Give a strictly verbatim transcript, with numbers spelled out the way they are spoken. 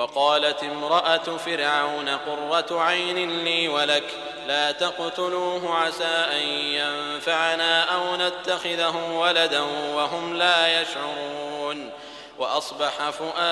وقالت امرأة فرعون قرة عين لي ولك لا تقتلوه عسى أن ينفعنا أو نتخذه ولدا وهم لا يشعرون. وأصبح فؤاد